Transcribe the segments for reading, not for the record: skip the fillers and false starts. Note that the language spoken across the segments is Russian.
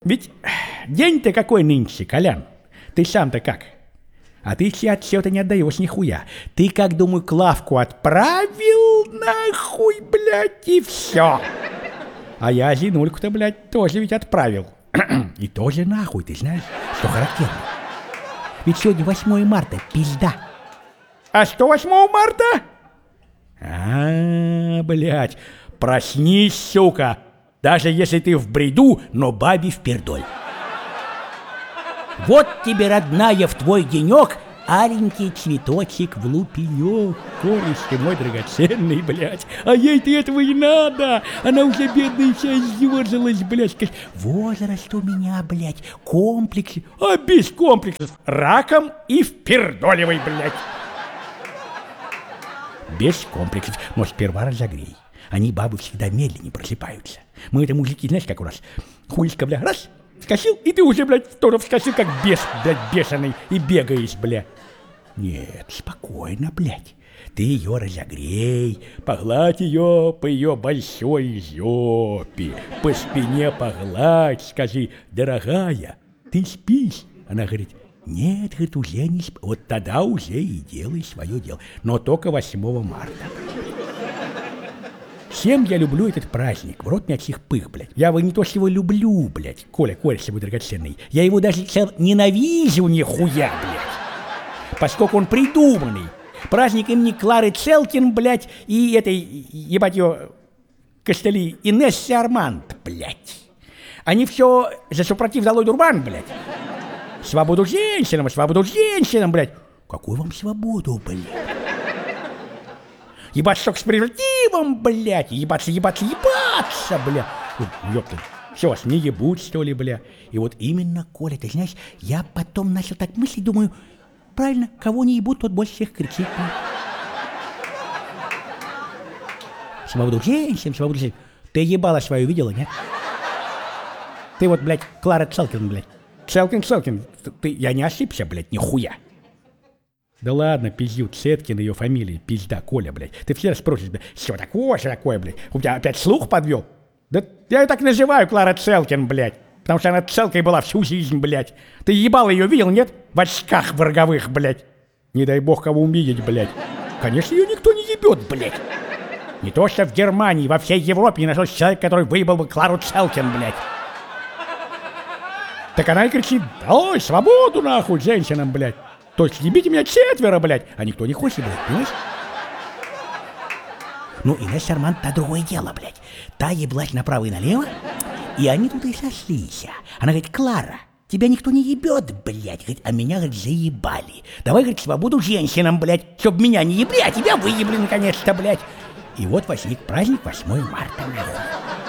Ведь день-то какой нынче, Колян? Ты сам-то как? А ты все отчета не отдаешь нихуя. Ты, как, думаю, Клавку отправил нахуй, блядь, и все. А я Зинульку-то, блядь, тоже ведь отправил. И тоже нахуй, ты знаешь, что характерно. Ведь сегодня 8 марта, пизда. А что 8 марта? Блядь, проснись, сука. Даже если ты в бреду, но бабе впердоль. Вот тебе, родная, в твой денек аленький цветочек в лупенек. Кореш ты мой драгоценный, блядь. А ей-то этого и надо. Она уже бедная вся съёрзалась, блядь. Возраст у меня, блядь, комплексы. А без комплексов раком и впердоливай, блядь. Без комплексов, но сперва разогрей. Они, бабы, всегда медленнее просыпаются. Мы это мужики, знаешь, как у нас. Хуйска, бля, раз, вскочил, и ты уже, блядь, тоже вскочил, как бес, блядь, бешеный, и бегаешь, бля. Нет, спокойно, блядь. Ты ее разогрей, погладь ее по ее большой жопе, по спине погладь, скажи: дорогая, ты спишь? Она говорит: нет, говорит, уже не спишь. Вот тогда уже и делай свое дело, но только 8 марта. Всем я люблю этот праздник, в рот мячих пых, блядь. Я его не то что его люблю, блядь, Коля, кореш мой драгоценный. Я его даже ненавижу нихуя, блядь. Поскольку он придуманный. Праздник имени Клары Целкин, блядь, и этой, ебать ее, костыли, Инессы Арманд, блядь. Они все за супротив Золой Дурбан, блядь. Свободу женщинам, блядь. Какую вам свободу, блядь? Ебаться с презервативом, блядь, ебаться, блядь. Ёпта, все, вас не ебут, что ли, бля. И вот именно, Коля, ты знаешь, я потом начал так мыслить, думаю, правильно, кого не ебут, тот больше всех кричит. Свободу женщин. Ты ебала свою видела, нет? Ты вот, блядь, Клара Целкин, блядь. Целкин, я не ошибся, блядь, нихуя. Да ладно, пиздю, Цеткин ее фамилия, пизда, Коля, блядь. Ты все спросишь, блядь, что такое, блядь? У тебя опять слух подвел? Да я ее так называю, Клара Целкин, блядь. Потому что она целкой была всю жизнь, блядь. Ты ебал ее, видел, нет? В очках враговых, блядь. Не дай бог кого увидеть, блядь. Конечно, ее никто не ебет, блядь. Не то что в Германии, во всей Европе не нашелся человек, который выебал бы Клару Целкин, блядь. Так она и кричит: ой, свободу нахуй женщинам, блядь. То есть ебите меня 4, блядь, а никто не хочет, блядь, понимаешь? Ну, Инесса Арманд — та другое дело, блядь. Та еблась направо и налево, и они тут и сошлись. Она говорит: Клара, тебя никто не ебет, блядь, говорит, а меня, говорит, заебали. Давай, говорит, свободу женщинам, блядь, чтоб меня не ебли, а тебя выебли наконец-то, блядь. И вот возник праздник 8 марта, нахуй.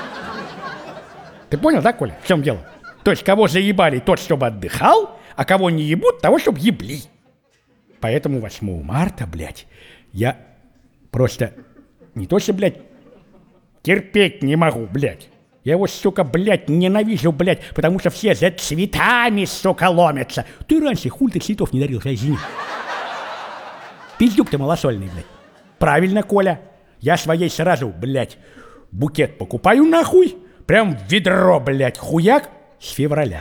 Ты понял, да, Коля, в чем дело? То есть кого заебали, тот, чтобы отдыхал, а кого не ебут, того, чтобы ебли. Поэтому 8 марта, блядь, я просто не то что, блядь, терпеть не могу, блядь. Я его, сука, блядь, ненавижу, блядь, потому что все за цветами, сука, ломятся. Ты раньше хуй ты цветов не дарил, извини. Пиздюк ты малосольный, блядь. Правильно, Коля. Я своей сразу, блядь, букет покупаю нахуй, прям в ведро, блядь, хуяк с февраля.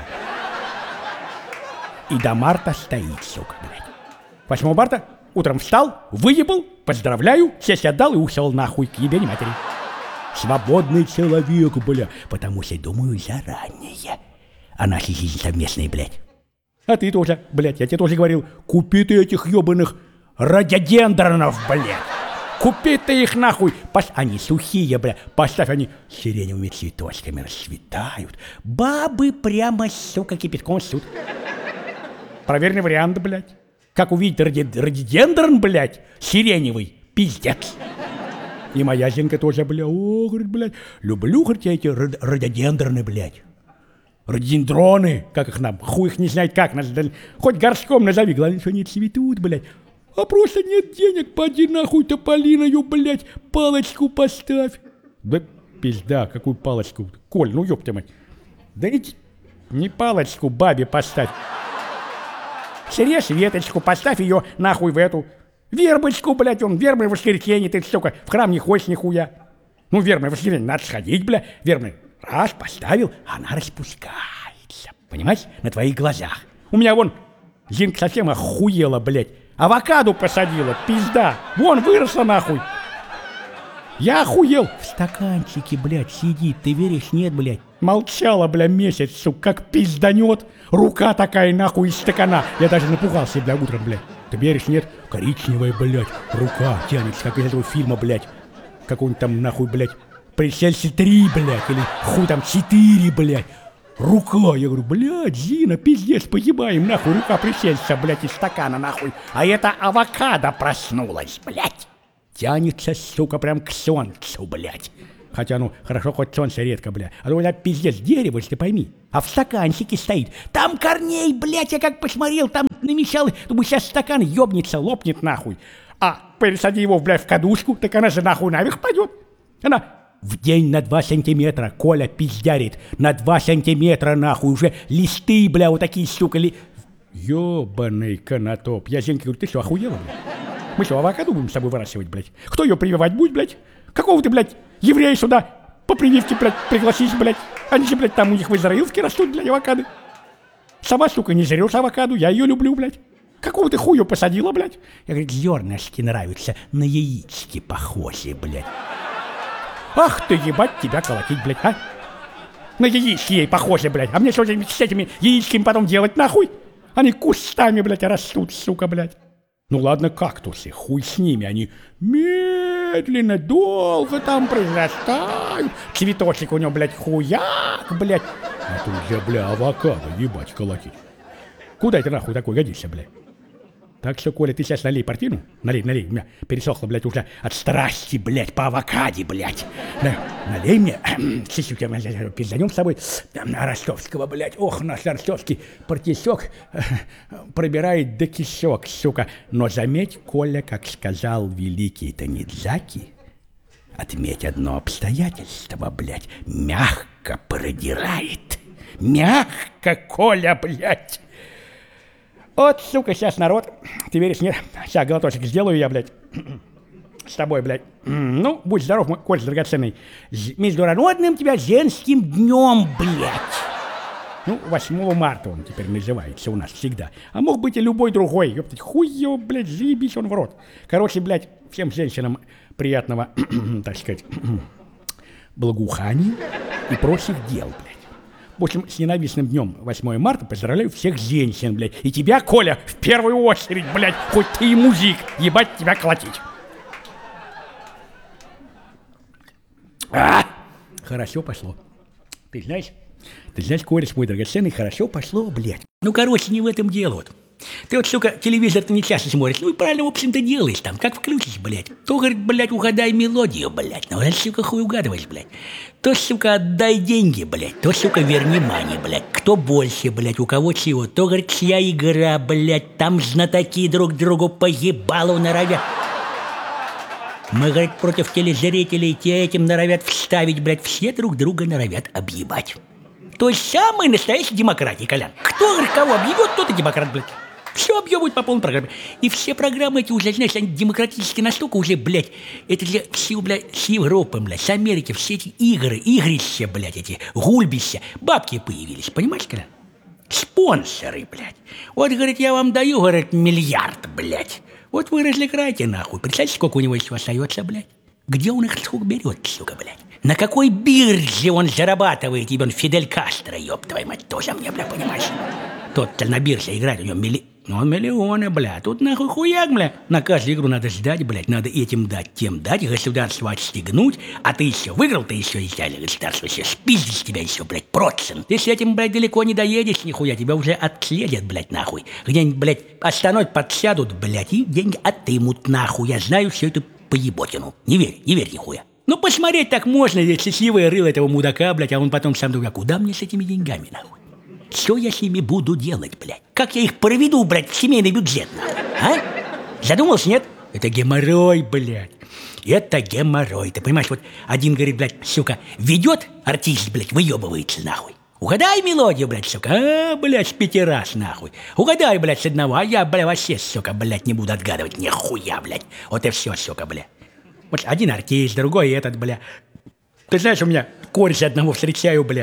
И до марта стоит, сука, блядь. 8 марта утром встал, выебал, поздравляю, сесть отдал и ушел нахуй к ебени матери. Свободный человек, бля, потому что думаю заранее о нашей жизни совместной, блядь. А ты тоже, блядь, я тебе тоже говорил, купи ты этих ебаных рододендронов, блядь. Купи ты их нахуй. Они сухие, бля, поставь, они сиреневыми цветочками расцветают. Бабы прямо, сука, кипятком ссут. Проверенный вариант, блядь. Как увидеть рододендрон, блядь, сиреневый, пиздец. И моя Зинка тоже, бля, о, говорит, блядь, люблю, говорит, я эти рододендроны, блядь. Рододендроны, как их нам, хуй их не знает как, хоть горшком назови, главное, что не цветут, блядь. А просто нет денег, поди нахуй тополиною, блядь, палочку поставь. Да пизда, какую палочку, Коль, ну ёпта мать. Да не палочку бабе поставь. Срежь веточку, поставь ее нахуй в эту вербочку, блядь, он вербное воскресенье, ты, сука, в храм не ходишь нихуя. Ну, вербное воскресенье, надо сходить, бля, вербное. Раз, поставил, она распускается. Понимаешь? На твоих глазах. У меня вон Зинка совсем охуела, блядь. Авокадо посадила, пизда. Вон, выросла нахуй. Я охуел. В стаканчике, блядь, сидит. Ты веришь? Нет, блядь. Молчала, бля, месяц, сука, как пизданет. Рука такая, нахуй, из стакана. Я даже напугался, бля, утром, блядь. Ты веришь? Нет? Коричневая, блядь. Рука тянется, как из этого фильма, блядь. Какой-нибудь там, нахуй, блядь. Пришельцы 3, блядь. Или хуй там 4, блядь. Рука. Я говорю, блядь, Зина, пиздец, погибаем, нахуй. Рука пришельца, блядь, из стакана, нахуй. А это авокадо проснулась, блядь. Тянется, сука, прям к солнцу, блядь. Хотя, ну, хорошо, хоть солнце редко, блядь. А то у меня пиздец дерево, если ты пойми. А в стаканчике стоит. Там корней, блядь, я как посмотрел, там намечал. Думаю, сейчас стакан ёбнется, лопнет нахуй. А пересади его, блядь, в кадушку, так она же нахуй наверх пойдет. Она в день на 2 сантиметра, Коля пиздярит. На 2 сантиметра, нахуй, уже листы, бля, вот такие, сука, ёбаный конотоп. Я Зеньке говорю, ты что, охуела, блядь? Мы что, авокадо будем с собой выращивать, блядь? Кто ее прививать будет, блядь? Какого ты, блядь, еврея сюда по прививке, блядь, пригласить, блядь? Они же, блядь, там у них в Израилске растут, блядь, авокадо. Сама, сука, не жрешь авокадо, я ее люблю, блядь. Какого ты хуя посадила, блядь? Я говорю, зернышки нравятся, на яички похожие, блядь. Ах ты, ебать, тебя колотить, блядь, а? На яички ей похожи, блядь. А мне что с этими яичками потом делать, нахуй? Они кустами, блядь, растут, сука, блядь. Ну ладно, кактусы, хуй с ними, они медленно, долго там произрастают. Цветочек у него, блядь, хуяк, блядь. А тут же, бля, авокадо, ебать, колотить. Куда это нахуй такой годишься, блядь? Так что, Коля, ты сейчас налей портину. Налей, у меня пересохло, блядь, уже от страсти, блядь, по авокаде, блядь. Налей мне, чуть-чуть, пизданем с тобой ростовского, блядь. Ох, наш ростовский партисек пробирает до кишок, сука. Но заметь, Коля, как сказал великий Танидзаки, отметь одно обстоятельство, блядь, мягко продирает. Мягко, Коля, блядь. Вот, сука, сейчас народ, ты веришь, нет? Сейчас глоточек сделаю я, блядь, с тобой, блядь. Ну, будь здоров, мой Коль драгоценный. Международным тебя женским днем, блядь. Ну, 8 марта он теперь называется у нас всегда. А мог быть и любой другой. Ёптать, хуй его, блядь, заебись он в рот. Короче, блядь, всем женщинам приятного, так сказать, благоухания и прочих дел, блядь. В общем, с ненавистным днем 8 марта поздравляю всех женщин, блядь. И тебя, Коля, в первую очередь, блядь, хоть ты и музик, ебать тебя колотить. Хорошо пошло. Ты знаешь, Коля, мой драгоценный, хорошо пошло, блядь. Ну, короче, не в этом дело вот. Ты вот, сука, телевизор-то не часто смотришь. Ну и правильно, в общем-то, делаешь там. Как включишь, блядь. То, говорит, блядь, угадай мелодию, блядь. Ну, сука, хуй угадываешь, блядь. То, сука, отдай деньги, блядь. То, сука, верни мани, блядь. Кто больше, блядь, у кого чего. То, говорит, чья игра, блядь. Там знатоки друг другу по ебалу норовят. Мы, говорит, против телезрителей, те этим норовят вставить, блядь. Все друг друга норовят объебать. То есть самая настоящая демократия, Колян. Кто, говорит, кого объебет, тот и демократ, блядь. Все объебывают по полной программе. И все программы эти уже, знаешь, они демократические настолько уже, блядь. Это для всего, блядь, с Европы, блядь, с Америки. Все эти игрища, блядь, эти гульбища. Бабки появились, понимаешь, Колян? Спонсоры, блядь. Вот, говорит, я вам даю, говорит, миллиард, блядь. Вот вы разыграйте, нахуй. Представьте, сколько у него еще остается, блядь. Где он их сколько берет, сука, блядь? На какой бирже он зарабатывает, ебен Фидель Кастро, ёб твою мать, тоже мне, бля, понимаешь? Тот-то на бирже играет, у него миллионы, бля. Тут нахуй хуяк, бля. На каждую игру надо сдать, блядь, надо этим дать, тем дать, государство отстегнуть, а ты еще выиграл, ты еще и взяли государство, еще спиздить с тебя еще, блядь, процент. Ты с этим, блядь, далеко не доедешь, нихуя, тебя уже отследят, блядь, нахуй. Где-нибудь, блядь, остановят, подсядут, блядь, и деньги отымут, нахуй. Я знаю всю эту поеботину. Не верь, нихуя. Ну, посмотреть так можно, ведь счастливое рыло этого мудака, блядь, а он потом сам думает, а куда мне с этими деньгами, нахуй? Что я с ними буду делать, блядь? Как я их проведу, блядь, в семейный бюджет, нахуй? А? Задумался, нет? Это геморрой, блядь. Это геморрой. Ты понимаешь, вот один говорит, блядь, сука, ведет артист, блядь, выебывается, нахуй. Угадай мелодию, блядь, сука. А, блядь, с 5 раз, нахуй. Угадай, блядь, с одного, а я, блядь, вообще, сука, блядь, не буду отгадывать нихуя, блядь. Вот и все, сука, блядь. Вот один артист, другой этот, бля. Ты знаешь, у меня кореш одного встречаю, бля.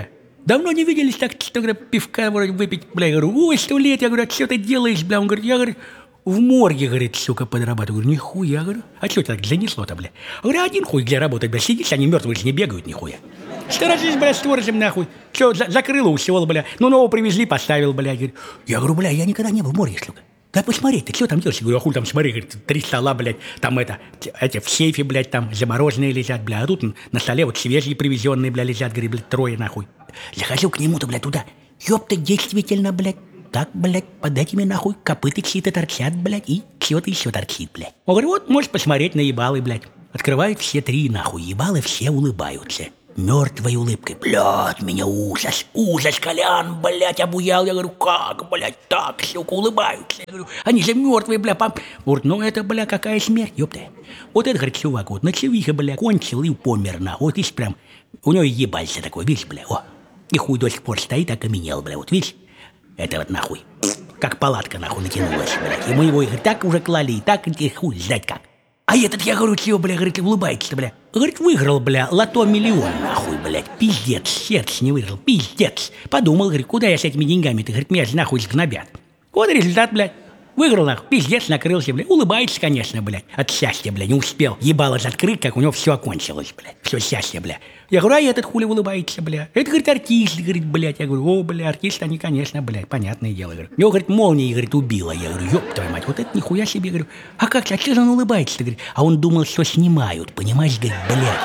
давно не виделись, так что, говорю, пивка вроде выпить, бля, я говорю, ой, 100 лет, я говорю, а что ты делаешь, бля, он говорит, я, говорю, в морге, говорит, сука, подрабатываю. Говорю, нихуя, говорю, а что тебя так занесло-то, бля? Говорю, один хуй где работать, бля, сидишь, они мертвые же не бегают, нихуя. Сторожись, бля, сторожем, нахуй. Что, закрыло, усел, бля, ну, нового привезли, поставил, бля. Я говорю, бля, я никогда не был в морге, сука. Дай посмотреть, ты что там делаешь? Я говорю, а хуй там, смотри, говорит, 3 стола, блядь, там эти в сейфе, блядь, там замороженные лежат, бля, а тут на столе вот свежие привезенные, бля, лежат, говорит, блядь, 3, нахуй. Захожу к нему-то, блядь, туда. Ёпта, действительно, блядь, так, блядь, под этими, нахуй, копыты чьи-то торчат, блядь, и что-то еще торчит, блядь. Он говорит, вот, можешь посмотреть на ебалы, блядь. Открывают все 3, нахуй, ебалы, все улыбаются. Мертвой улыбкой. Блядь, меня ужас, Колян, блядь, обуял. Я говорю, как, блядь, так, сука, улыбаются. Я говорю, они же мертвые, бля, пап. Говорит, ну это, бля, какая смерть, ёпта. Вот это, говорит, чувак, вот на чевихе, бля, кончил и помер, на. Вот видишь, прям, у него ебальца такой, видишь, бля, о. И хуй до сих пор стоит, окаменел, бля, вот видишь. Это вот нахуй, как палатка, нахуй, натянулась, блядь. И мы его, говорит, так уже клали, и так, и хуй знать как. А этот, я говорю, чего, бля, говорит, улыбается-то, бля. Говорит, выиграл, бля, лото миллион, нахуй, блядь. Пиздец, сердце не выиграл, пиздец. Подумал, говорит, куда я с этими деньгами-то, говорит, меня же нахуй сгнобят. Вот результат, блядь. Выиграл, нахуй, пиздец, накрылся, блядь. Улыбается, конечно, блядь. От счастья, блядь, не успел. Ебало закрыть, как у него все окончилось, блядь. Все счастье, блядь. Я говорю, а этот хули улыбается, бля. Это, говорит, артист, говорит, блядь. Я говорю, о, бля, артисты, они, конечно, блядь, понятное дело. Говорю. Его, говорит, молнией, говорит, убила. Я говорю, ёб твою мать, вот это нихуя себе, говорю. А как, а что же он улыбается, говорит? А он думал, что снимают, понимаешь, говорит, блядь.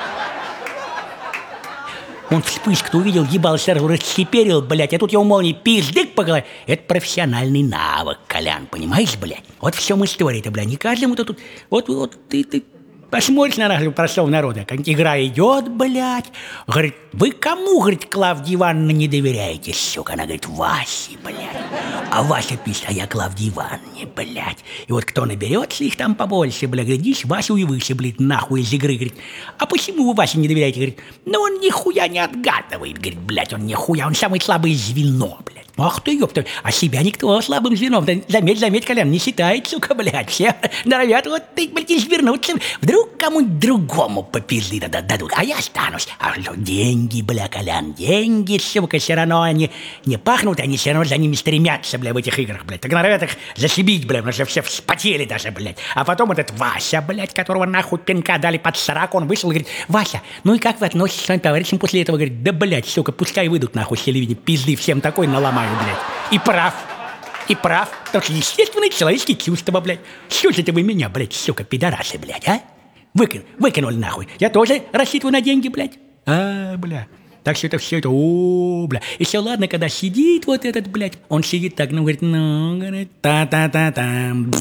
Он вспышку-то увидел, ебал, сразу расчеперил, блядь, а тут его молнией пиздык по голове. Это профессиональный навык, Колян, понимаешь, блядь? Вот в чем история-то, блядь, не каждому-то тут... Вот ты посмотришь на нашего простого народа, как игра идет, блядь. Говорит, вы кому, говорит, Клавдии Ивановне не доверяете, сука? Она говорит, Васе, блядь. А Вася пишет, а я Клавдии Ивановне, блядь. И вот кто наберется их там побольше, блядь, глядишь, Васю и выше, блядь, нахуй из игры, говорит. А почему вы Васе не доверяете, говорит? Ну он нихуя не отгадывает, говорит, блядь, он нихуя, он самое слабое звено, блядь. Ах ты, ёпта, а себя никто слабым звеном, да заметь, Колян, не считает, сука, блядь, все норовят, вот ты, блядь, извернуться, вдруг кому-нибудь другому по пизды дадут, а я останусь. А деньги, бля, Колян, деньги, сука, все равно они не пахнут, они все равно за ними стремятся, бля, в этих играх, блядь, так норовят их зашибить, бля, потому что все вспотели даже, блядь, а потом этот Вася, блядь, которого нахуй пинка дали под 40, он вышел и говорит, Вася, ну и как вы относитесь к своим товарищам после этого, говорит, да, блядь, сука, пускай выйдут нахуй с телевидения, пизды всем такой наломаю, блядь. И прав, потому что естественные человеческие чувства, блядь. Слушайте вы меня, блядь, сука, пидорасы, блядь, а? Выкинули нахуй. Я тоже рассчитываю на деньги, блядь. Бля. Так что это все это, бля. И все ладно, когда сидит вот этот, блядь, он сидит так, ну, говорит, та-та-та-там.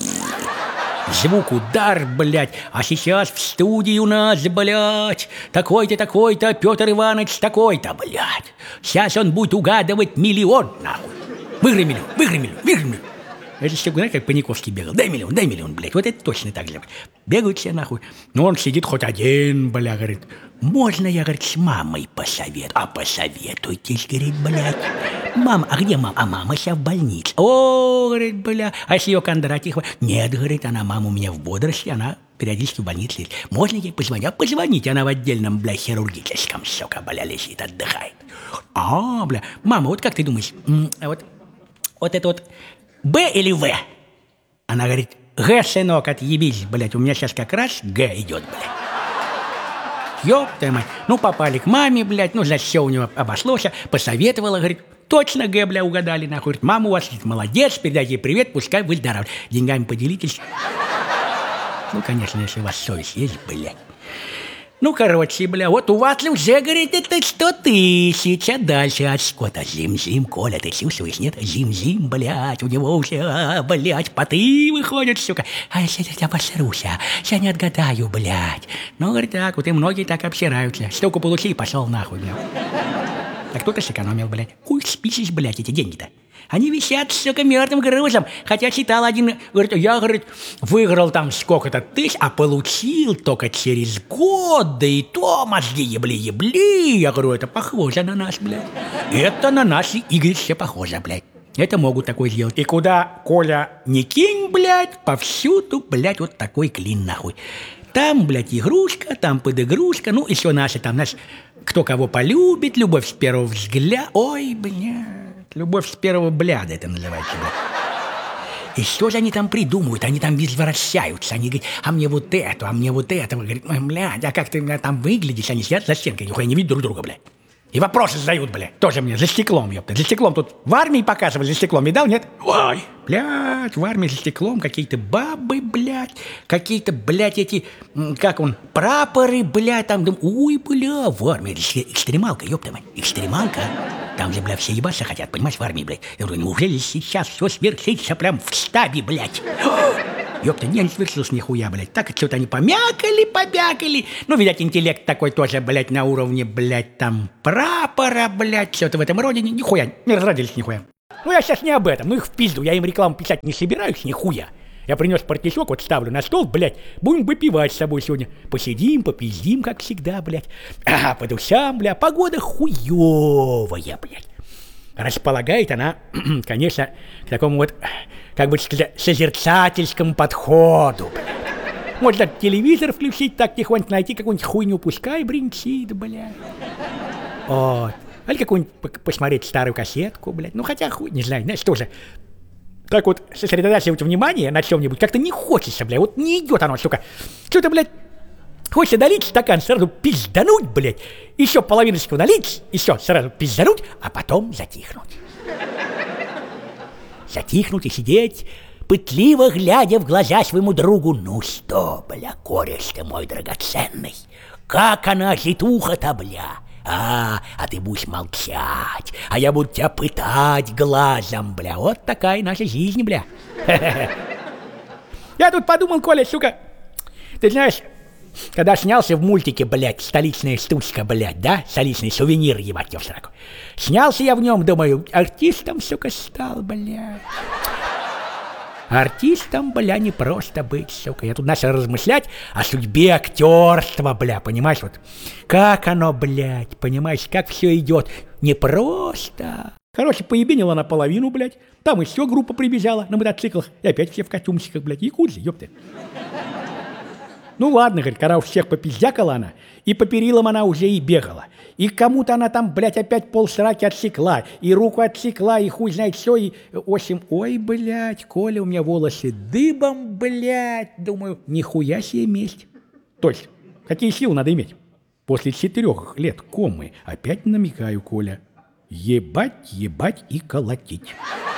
Звук, удар, блядь, а сейчас в студии у нас, блядь, такой-то, Петр Иванович такой-то, блядь. Сейчас он будет угадывать миллион, нахуй. Выиграй миллион. Это все, знаешь, как Паниковский бегал. Дай миллион, блядь. Вот это точно так же. Бегают все, нахуй. Но он сидит хоть один, бля, говорит. Можно я, говорит, с мамой посоветую? А посоветуйтесь, говорит, блядь. Мама, а где мама? А мама сейчас в больнице. О, говорит, бля. А если ее Кондратьев? Нет, говорит, мама у меня в бодрости, она периодически в больнице. Можно ей позвонить? Позвоните, она в отдельном, бля, хирургическом, сука, бля, лежит, отдыхает. Бля, мама, вот как ты думаешь, вот это вот Б или В? Она говорит, Г, сынок, отъебись, блядь, у меня сейчас как раз Г идет, блядь. Ёпта мать, ну попали к маме, блядь, ну за все у него обошлось, посоветовала, говорит, точно Г, бля, угадали, нахуй. Говорит, мама у вас молодец, передайте ей привет, пускай выздоравливает. Деньгами поделитесь. Ну, конечно, если у вас совесть есть, блядь. Ну, короче, бля, вот у вас уже, говорит, это 100 тысяч, а дальше от скота зим-зим, Коля, ты чувствуешь, нет? Зим-зим, блядь, у него уже, блядь, поты выходят, сука. А если я обосрусь, я не отгадаю, блядь. Ну, говорит, так, вот и многие так обсираются. Столько получи и пошел нахуй, блядь. А кто-то сэкономил, блядь. Хуй списишь, блядь, эти деньги-то. Они висят, сука, мертвым грузом. Хотя читал один, говорит, я, говорит, выиграл там сколько-то тысяч, а получил только через год, да и то мозги ебли. Я говорю, это похоже на нас, блядь. Это на наши игры все похоже, блядь. Это могут такое сделать. И куда, Коля, не кинь, блядь, повсюду, блядь, вот такой клин, нахуй. Там, блядь, игрушка, там подигрушка, ну, еще наши там, знаешь, Кто кого полюбит, любовь с первого взгляда. Ой, блядь, любовь с первого взгляда это называется, блядь. И что же они там придумывают? Они там возвращаются. Они говорят, а мне вот это, а мне вот это. Говорит, ой, блядь, а как ты там выглядишь? Они сидят за стенкой, нихуя не видят друг друга, блядь. И вопросы задают, блядь. Тоже мне за стеклом, ёпта. За стеклом тут в армии показывали, за стеклом. Видал, нет? Ой, блядь, в армии за стеклом какие-то бабы, блядь. Какие-то, блядь, эти, как он, прапоры, блядь, там. Ой, бля, в армии. Экстремалка, ёпта, мать. Экстремалка. Там же, блядь, все ебаться хотят, понимаешь, в армии, блядь. Я говорю, неужели сейчас все свершится прям в штабе, блядь? Ёпта, не свершилось нихуя, блядь. Так что-то они побякали. Ну, видать, интеллект такой тоже, блядь, на уровне, блядь, там, прапора, блядь, что-то в этом роде. Нихуя, не разродились нихуя. Ну, я сейчас не об этом, ну их в пизду, я им рекламу писать не собираюсь, нихуя. Я принес партишок, вот ставлю на стол, блядь, будем выпивать с собой сегодня. Посидим, попиздим, как всегда, блядь. Ага, по душам, бля, погода хуёвая, блядь. Располагает она, конечно, к такому вот, как бы сказать, созерцательскому подходу, блядь. Можно телевизор включить, так тихонько найти какую-нибудь хуйню, пускай бринчит, блядь. Вот. Или какую-нибудь посмотреть старую кассетку, блядь. Ну, хотя хуй, не знаю, знаешь, тоже. Так вот, сосредотачивать внимание на чем-нибудь как-то не хочется, блядь. Вот не идет оно, сука. Что-то, блядь, хочется долить стакан, сразу пиздануть, блядь. Еще половиночку налить, еще сразу пиздануть, а потом затихнуть. Затихнуть и сидеть, пытливо глядя в глаза своему другу. Ну что, бля, кореш ты мой драгоценный, как она житуха-то, бля. А ты будешь молчать, а я буду тебя пытать глазом, бля. Вот такая наша жизнь, бля. Я тут подумал, Коля, сука, ты знаешь, когда снялся в мультике, блядь, «Столичная штучка», блядь, да? Столичный сувенир, ебать, ёв сраку. Снялся я в нем, думаю, артистом, сука, стал, блядь. Артистом, бля, не просто быть, сука. Я тут начал размышлять о судьбе актерства, бля, понимаешь, вот. Как оно, блядь, понимаешь, как все идет. Непросто. Короче, поебенила наполовину, блядь. Там еще группа прибежала на мотоциклах. И опять все в костюмчиках, блядь. Якудзы, ёпты. Ну ладно, говорит, когда у всех попиздякала она, и по перилам она уже и бегала. И кому-то она там, блядь, опять полсраки отсекла, и руку отсекла, и хуй знает все, и в общем, ой, блядь, Коля, у меня волосы дыбом, блядь, думаю, нихуя себе месть. То есть, какие силы надо иметь? После 4 лет комы опять намекаю, Коля, ебать, ебать и колотить.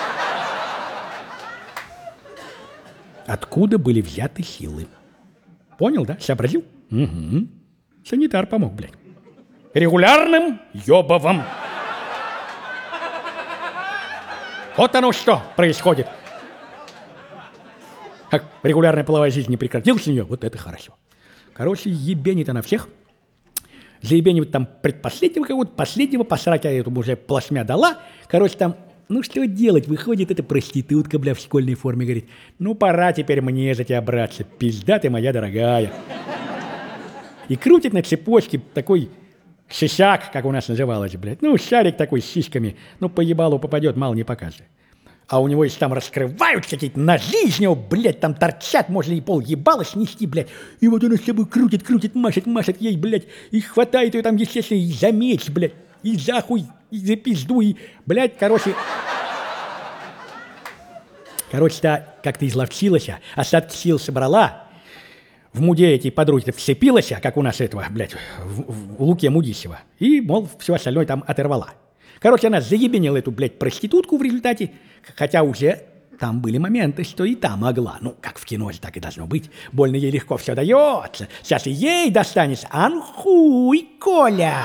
Откуда были взяты силы? Понял, да? Сообразил? Угу. Санитар помог, блядь. Регулярным ёбовым. Вот оно что происходит. Как регулярная половая жизнь не прекратилась у нее, вот это хорошо. Короче, ебенит она всех. Заебенивает там предпоследнего кого-то, последнего по сраке, я этому уже плашмя дала. Короче, там, ну что делать, выходит эта проститутка, бля, в школьной форме, говорит, ну пора теперь мне за тебя браться, пизда ты моя дорогая. И крутит на цепочке такой шишак, как у нас называлось, блядь. Ну, шарик такой с сиськами, ну, по ебалу попадет, мало не покажет. А у него, если там раскрываются какие-то ножи из него, блядь, там торчат, можно и пол ебала снести, блядь. И вот он с собой крутит, машет ей, блядь, и хватает ее там, естественно, и за меч, блядь, и за хуй, и за пизду, и, блядь, Короче-то как-то изловчилась, остатки сил собрала, в муде эти подруги вцепилась, как у нас этого, блядь, в Луке Мудищева, и, мол, все остальное там оторвала. Короче, она заебенила эту, блядь, проститутку в результате, хотя уже там были моменты, что и та могла. Ну, как в кино, так и должно быть. Больно ей легко все дается. Сейчас и ей достанется. Анхуй, Коля!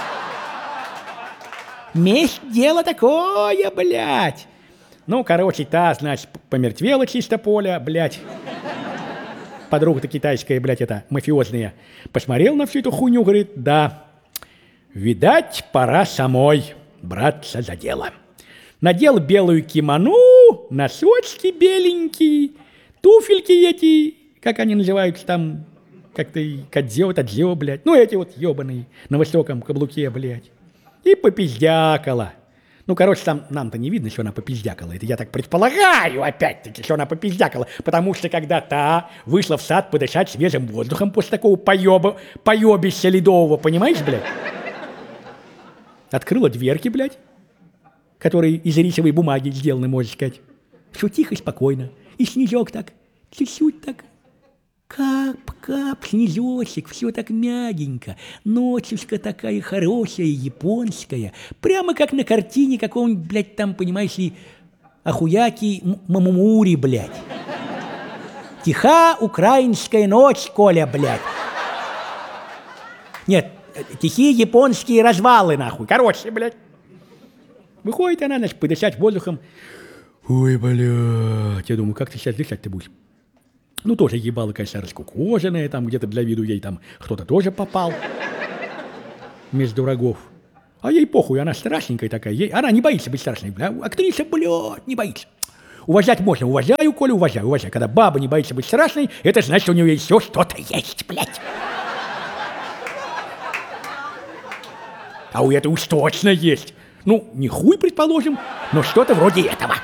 Месть дело такое, блядь. Ну, короче, та, значит, помертвела чисто Поля, блядь. Подруга-то китайская, блядь, это мафиозная. Посмотрел на всю эту хуйню, говорит, да, видать, пора самой браться за дело. Надел белую кимоно, носочки беленькие, туфельки эти, как они называются там, как-то кадзё, блядь. Ну, эти вот ебаные, на высоком каблуке, блядь. И попиздякала. Ну, короче, там нам-то не видно, что она попиздякала. Это я так предполагаю, опять-таки, что она попиздякала. Потому что когда та вышла в сад подышать свежим воздухом после такого поебища ледового, понимаешь, блядь? открыла дверки, блядь, которые из рисовой бумаги сделаны, можно сказать. Все тихо и спокойно. И снежок так, чуть-чуть так, кап-кап, снежочек, все так мягенько. Ночечка такая хорошая, японская. Прямо как на картине какого-нибудь, блядь, там, понимаешь ли, Ахуяки Мамумури, блядь. Тиха украинская ночь, Коля, блядь. Нет, тихие японские развалы, нахуй. Короче, блядь. Выходит она, значит, подышать воздухом. Ой, блядь. Я думаю, как ты сейчас дышать-то будешь? Ну, тоже ебало, конечно, раскукоженная, там где-то для виду ей там кто-то тоже попал. Между рогов. А ей похуй, она страшненькая такая. Она не боится быть страшной. Актриса, блядь, не боится. Уважать можно. Уважаю, Коля, уважаю. Когда баба не боится быть страшной, это значит, у нее еще что-то есть, блядь. А у этого уж точно есть. Ну, не хуй, предположим, но что-то вроде этого.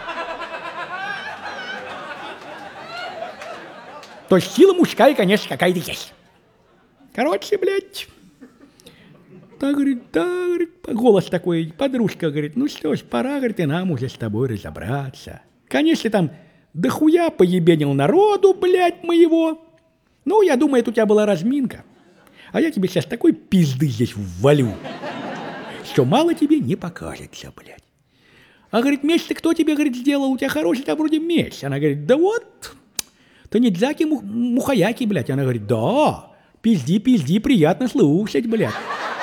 То есть сила мужская, конечно, какая-то есть. Короче, блядь. Да, говорит, голос такой, подружка, говорит, ну что ж, пора, говорит, и нам уже с тобой разобраться. Конечно, там дохуя поебенил народу, блядь, моего. Ну, я думаю, это у тебя была разминка. А я тебе сейчас такой пизды здесь ввалю, что мало тебе не покажется, блядь. А, говорит, меч-то кто тебе, говорит, сделал? У тебя хороший там вроде меч. Она говорит, да вот, Танидзаки Мухаяки, блядь. Она говорит, да, пизди, приятно слушать, блядь.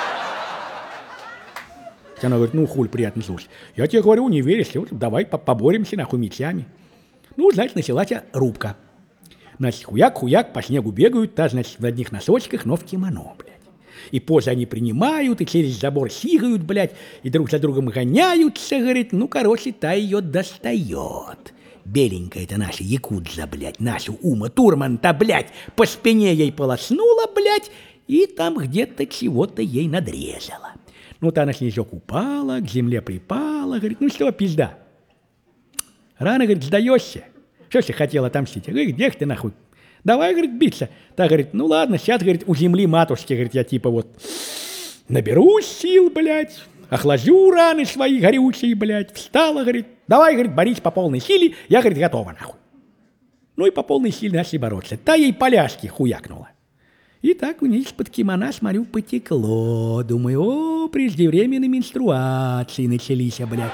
Она говорит, ну, хуй, приятно слушать. Я тебе говорю, не веришь, давай поборемся, нахуй, мечами. Ну, значит, началась рубка. Значит, хуяк, по снегу бегают, та, значит, в одних носочках, но в кимоно, блядь. И позы они принимают, и через забор сигают, блядь, и друг за другом гоняются, говорит, ну, короче, та ее достает. Беленькая это наша якудза, блядь, наша Ума Турман-то, блядь, по спине ей полоснула, блядь, и там где-то чего-то ей надрезала. Ну, та на снежок упала, к земле припала, говорит, ну что, пизда? Рано, говорит, сдаешься. Что ты хотела отомстить? Говорит, где ты нахуй? Давай, говорит, биться. Та говорит, ну ладно, сейчас, говорит, у земли матушки, говорит, я типа вот наберусь сил, блядь, охлажу раны свои горючие, блядь, встала, говорит, давай, говорит, борись по полной силе, я, говорит, готова, нахуй. Ну и по полной силе начали бороться. Та ей поляшки хуякнула. И так вниз под кимоно, смотрю, потекло. Думаю, о, преждевременные менструации начались, блядь.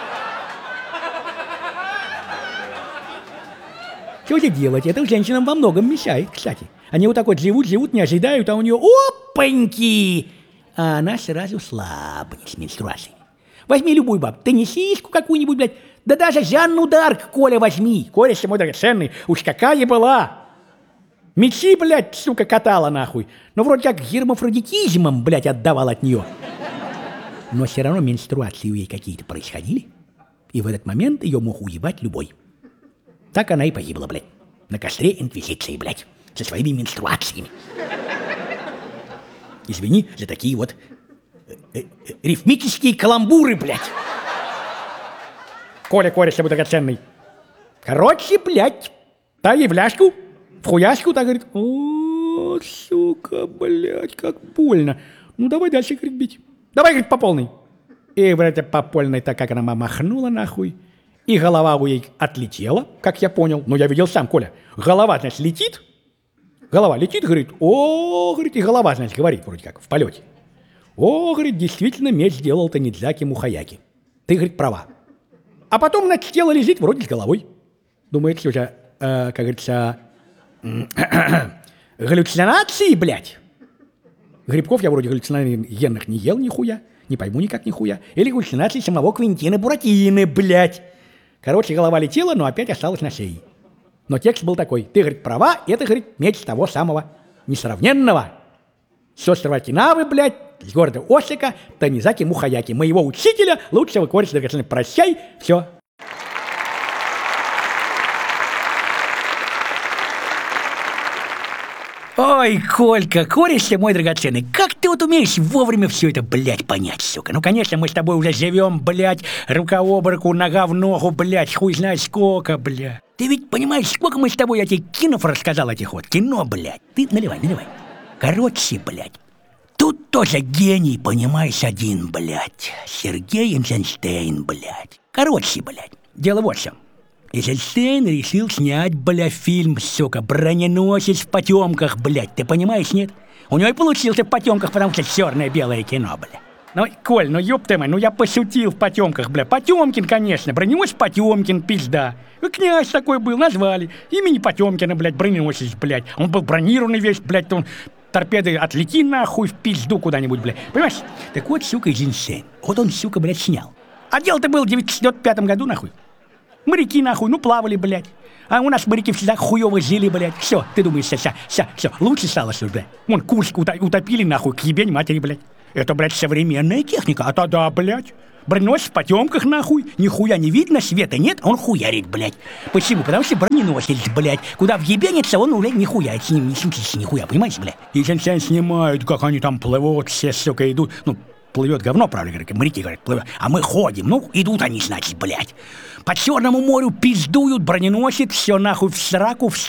Что же делать? Это женщинам во многом мешает, кстати. Они вот так вот живут, не ожидают, а у нее опаньки! А она сразу слабнет с менструацией. Возьми любую бабу, теннисистку какую-нибудь, блядь. Да даже Жанну Дарк, Коля, возьми. Коля, мой драгоценный, уж какая была. Мечи, блядь, сука, катала нахуй. Но вроде как гермафродитизмом, блядь, отдавал от нее. Но все равно менструации у ей какие-то происходили. И в этот момент ее мог уебать любой. Так она и погибла, блядь. На костре инквизиции, блядь. Со своими менструациями. Извини за такие вот рифмические каламбуры, блядь. Коля, собой драгоценный. Короче, блядь, та являшку в хуяшку, так говорит, о, сука, блядь, как больно. Ну, давай дальше, говорит, бить. Давай, говорит, по полной. И, блядь, по полной, так как она махнула нахуй. И голова у ей отлетела, как я понял. Но я видел сам, Коля. Голова, значит, летит. Голова летит, говорит, о, говорит, и голова, значит, говорит, вроде как, в полете. О, говорит, действительно, меч сделал Танидзаки Мухаяки. Ты, говорит, права. А потом, значит, тело лежит вроде с головой. Думает, все же, как говорится, галлюцинации, блядь. Грибков я вроде галлюциногенных не ел нихуя. Не пойму никак нихуя. Или галлюцинации самого Квентина Буратино, блядь. Короче, голова летела, но опять осталась на шее. Но текст был такой. Ты, говорит, права, это, говорит, меч того самого несравненного с острова Окинавы, блядь, с города Осака, Танидзаки Мухаяки, моего учителя, лучшего кореша драгоценный. Прощай, все. Ой, Колька, корешься мой драгоценный, как ты вот умеешь вовремя все это, блядь, понять, сука. Ну, конечно, мы с тобой уже живем, блядь, рука об руку, нога в ногу, блядь, хуй знает сколько, блядь. Ты ведь понимаешь, сколько мы с тобой, я тебе кинов рассказал этих вот, кино, блядь. Ты наливай. Короче, блядь, тут тоже гений, понимаешь, один, блядь. Сергей Эйзенштейн, блядь. Короче, блядь, дело вот в чем. Эйзенштейн решил снять, бля, фильм, сука, «Броненосец в потемках», блядь. Ты понимаешь, нет? У него и получился в потемках, потому что черное-белое кино, бля. Ну, Коль, ну ёб ты мой, ну я пошутил в потемках, бля. Потемкин, конечно, броненосец Потемкин, пизда. И князь такой был, назвали. Имени Потемкина, блядь, броненосец, блядь. Он был бронированный весь, блядь, он... Торпеды отлети нахуй в пизду куда-нибудь, блядь. Понимаешь? Так вот, сука, Эйзенштейн. Вот он, сука, блядь, снял. А дело-то было в 1905 году, нахуй. Моряки, нахуй, ну плавали, блядь. А у нас моряки всегда хуёво жили, блядь. Все, ты думаешь, все, лучше стало, что ли, блядь. Вон, Курск утопили, нахуй, к ебень матери, блядь. Это, блядь, современная техника. А тогда, блядь, броненосец в потемках, нахуй. Нихуя не видно, света нет, он хуярит, блядь. Почему? Потому что броненосец, блядь. Куда въебенится, он, блядь, нихуя с ним не случится, нихуя, понимаешь, блядь? И сейчас снимают, как они там плывут, все, сука, идут. Ну, плывет говно, правда, говорят, моряки говорят, плывет. А мы ходим, ну, идут они, значит, блядь. По Черному морю пиздуют, броненосец, все нахуй в сраку, в